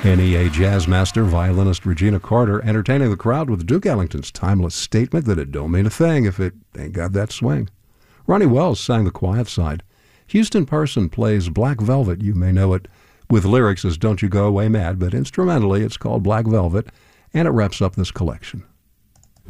NEA jazz master, violinist Regina Carter entertaining the crowd with Duke Ellington's timeless statement that it don't mean a thing if it ain't got that swing. Ronnie Wells sang The Quiet Side. Houston Person plays Black Velvet. You may know it with lyrics as Don't You Go Away Mad, but instrumentally it's called Black Velvet, and it wraps up this collection.